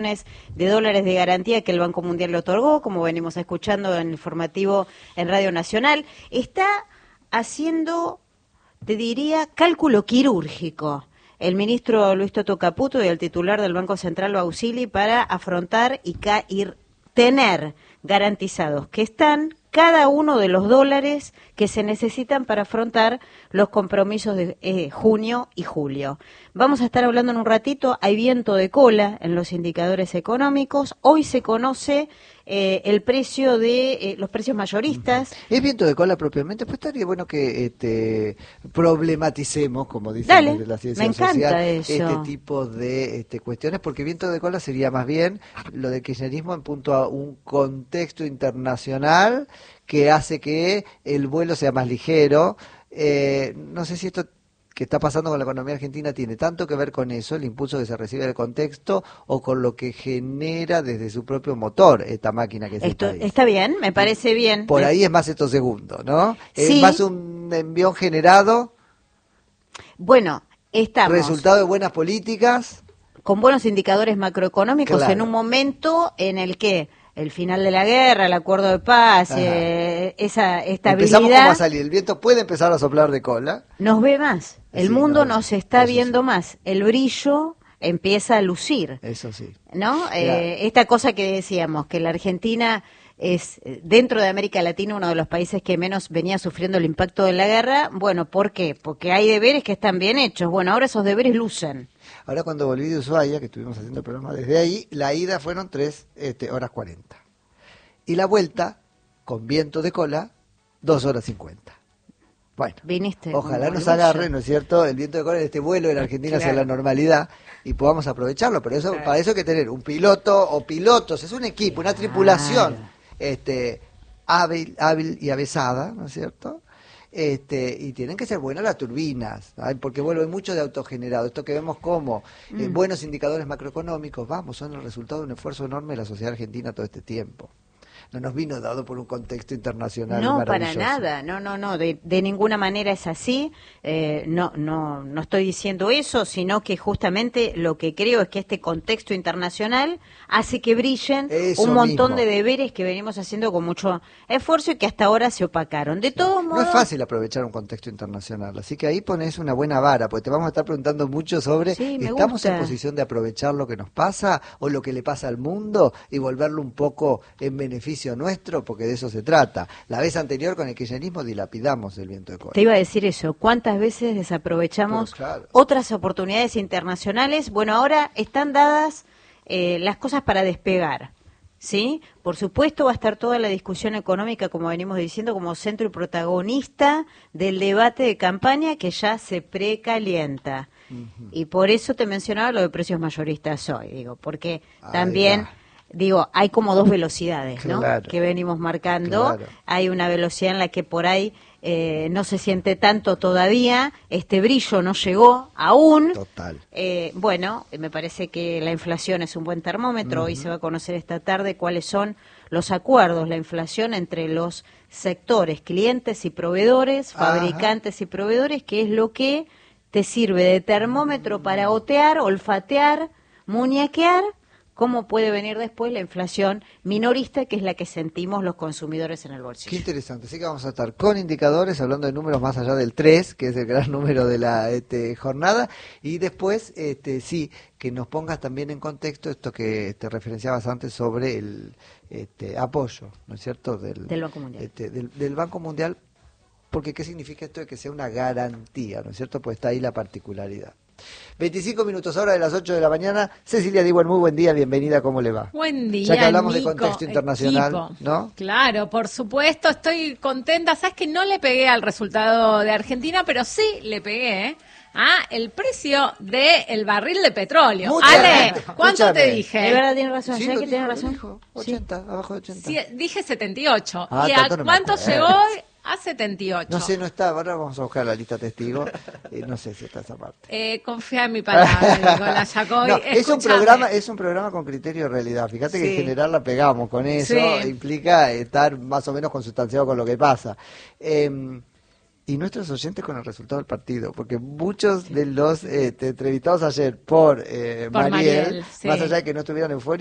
de dólares de garantía que el Banco Mundial le otorgó, como venimos escuchando en el informativo en Radio Nacional, está haciendo, te diría, cálculo quirúrgico el ministro Luis Toto Caputo y el titular del Banco Central Bausili para afrontar y tener garantizados que están cada uno de los dólares que se necesitan para afrontar los compromisos de junio y julio. Vamos a estar hablando en un ratito, hay viento de cola en los indicadores económicos. Hoy se conoce el precio de los precios mayoristas. ¿Es viento de cola propiamente? Pues estaría bueno que problematicemos, como dicen desde la ciencia social, este tipo de cuestiones, porque viento de cola sería más bien lo de kirchnerismo en punto a un contexto internacional que hace que el vuelo sea más ligero. No sé si esto que está pasando con la economía argentina tiene tanto que ver con eso, el impulso que se recibe del contexto, o con lo que genera desde su propio motor esta máquina que es el país. Está bien, me parece bien. Por ahí es más esto segundo, ¿no? Sí. Es más un envión generado. Bueno, estamos resultado de buenas políticas. Con buenos indicadores macroeconómicos, claro, en un momento en el que el final de la guerra, el acuerdo de paz, esa estabilidad. Empezamos como a salir, el viento puede empezar a soplar de cola. Nos ve más, el mundo nos está viendo más, el brillo empieza a lucir. Eso sí. ¿No? Esta cosa que decíamos, que la Argentina es, dentro de América Latina, uno de los países que menos venía sufriendo el impacto de la guerra. Bueno, ¿por qué? Porque hay deberes que están bien hechos. Bueno, ahora esos deberes lucen. Ahora cuando volví de Ushuaia, que estuvimos haciendo el programa desde ahí, la ida fueron 3 horas 40. Y la vuelta, con viento de cola, 2 horas 50. Bueno, ojalá nos agarre, ¿no es cierto?, el viento de cola en este vuelo de la Argentina hacia la normalidad y podamos aprovecharlo. Pero eso, para eso hay que tener un piloto o pilotos, es un equipo, una tripulación hábil y avesada, ¿no es cierto? Y tienen que ser buenas las turbinas, ¿sabes? Porque vuelve mucho de autogenerado. Esto que vemos como buenos indicadores macroeconómicos, son el resultado de un esfuerzo enorme de la sociedad argentina todo este tiempo. No nos vino dado por un contexto internacional maravilloso. No, para nada, no, de ninguna manera es así. No estoy diciendo eso, sino que justamente lo que creo es que este contexto internacional hace que brillen un montón de deberes que venimos haciendo con mucho esfuerzo y que hasta ahora se opacaron. De todos modos, no es fácil aprovechar un contexto internacional, así que ahí pones una buena vara, porque te vamos a estar preguntando mucho sobre ¿estamos en posición de aprovechar lo que nos pasa o lo que le pasa al mundo y volverlo un poco en beneficio nuestro, porque de eso se trata. La vez anterior con el kirchnerismo dilapidamos el viento de cola. Te iba a decir eso, ¿cuántas veces desaprovechamos otras oportunidades internacionales? Bueno, ahora están dadas las cosas para despegar, ¿sí? Por supuesto va a estar toda la discusión económica, como venimos diciendo, como centro y protagonista del debate de campaña que ya se precalienta. Y por eso te mencionaba lo de precios mayoristas hoy, porque también hay como dos velocidades, ¿no? Que venimos marcando. Hay una velocidad en la que por ahí no se siente tanto todavía, este brillo no llegó aún. Bueno, me parece que la inflación es un buen termómetro. Hoy se va a conocer esta tarde cuáles son los acuerdos, la inflación entre los sectores, clientes y proveedores, fabricantes y proveedores, que es lo que te sirve de termómetro para otear, olfatear, muñequear cómo puede venir después la inflación minorista, que es la que sentimos los consumidores en el bolsillo. Qué interesante. Así que vamos a estar con indicadores, hablando de números más allá del 3, que es el gran número de la jornada, y después, que nos pongas también en contexto esto que te referenciabas antes sobre el apoyo, ¿no es cierto?, del Banco Mundial. Del Banco Mundial, porque ¿qué significa esto de que sea una garantía, ¿no es cierto?, pues está ahí la particularidad. 25 minutos ahora de las 8 de la mañana. Cecilia Diwan, muy buen día, bienvenida, ¿cómo le va? Buen día, ya que hablamos Nico, de contexto internacional, ¿no? Claro, por supuesto, estoy contenta. Sabes que no le pegué al resultado de Argentina, pero sí le pegué el precio del barril de petróleo. Ale, ¿cuánto te dije? De verdad, tiene razón, sí, ¿sabes que tiene razón? Dijo, 80, abajo de 80. Sí, dije 78. ¿Y a cuánto llegó hoy? A 78. No sé, no está. Ahora vamos a buscar la lista de testigos. No sé si está esa parte. Confía en mi palabra, Nicolás Jacobi. No, es un programa con criterio de realidad. Fíjate que en general la pegamos con eso. Implica estar más o menos consustanciado con lo que pasa. Y y nuestros oyentes con el resultado del partido, porque muchos de los entrevistados ayer por Mariel, sí, más allá de que no estuvieran eufóricos,